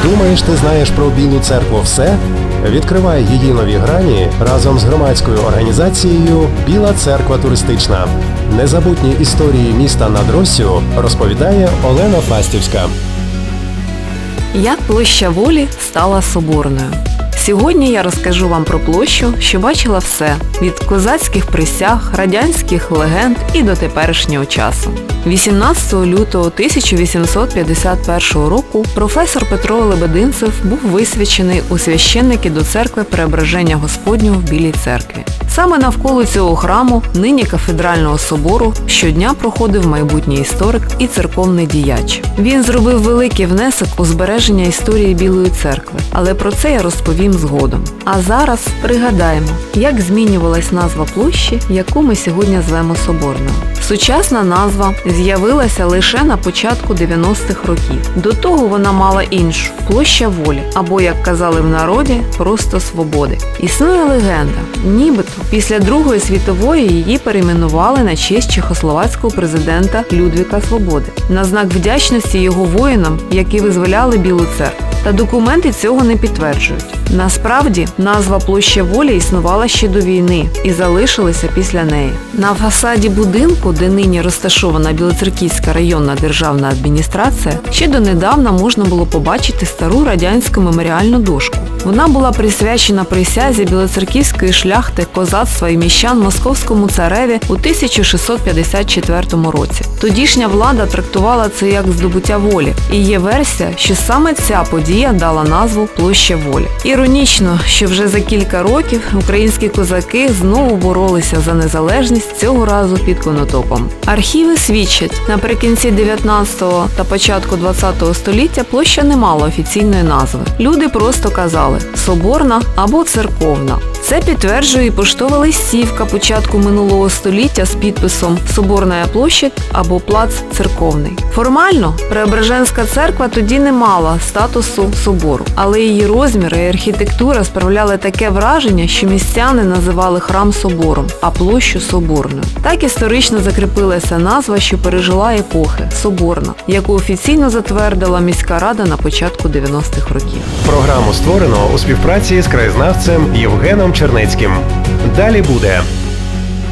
Думаєш, ти знаєш про Білу церкву все? Відкривай її нові грані разом з громадською організацією «Біла церква туристична». Незабутні історії міста над Россю розповідає Олена Фастівська. Як площа Волі стала соборною? Сьогодні я розкажу вам про площу, що бачила все – від козацьких присяг, радянських легенд і до теперішнього часу. 18 лютого 1851 року професор Петро Лебединцев був висвячений у священники до церкви Преображення Господнього в Білій церкві. Саме навколо цього храму, нині кафедрального собору, щодня проходив майбутній історик і церковний діяч. Він зробив великий внесок у збереження історії Білої церкви, але про це я розповім згодом. А зараз пригадаємо, як змінювалась назва площі, яку ми сьогодні звемо Соборною. Сучасна назва з'явилася лише на початку 90-х років. До того вона мала іншу – Площа Волі, або, як казали в народі, просто Свободи. Існує легенда, нібито після Другої світової її перейменували на честь чехословацького президента Людвіка Свободи, на знак вдячності його воїнам, які визволяли Білу церкву. Та документи цього не підтверджують. Насправді, назва Площа Волі існувала ще до війни і залишилася після неї. На фасаді будинку, де нині розташована Білоцерківська районна державна адміністрація, ще донедавна можна було побачити стару радянську меморіальну дошку. Вона була присвячена присязі білоцерківської шляхти, козацтва і міщан московському цареві у 1654 році. Тодішня влада трактувала це як здобуття волі. І є версія, що саме ця подія дала назву Площа Волі. Іронічно, що вже за кілька років українські козаки знову боролися за незалежність, цього разу під Конотопом. Архіви свідчать, наприкінці 19-го та початку 20-го століття площа не мала офіційної назви. Люди просто казали «Соборна» або «Церковна». Це підтверджує і поштова листівка початку минулого століття з підписом «Соборна площадь» або «Плац церковний». Формально Преображенська церква тоді не мала статусу собору, але її розміри і архітектура справляли таке враження, що містяни називали храм собором, а площу соборною. Так історично закріпилася назва, що пережила епохи – Соборна, яку офіційно затвердила міська рада на початку 90-х років. Програму створено у співпраці з краєзнавцем Євгеном Чернецьким. Далі буде.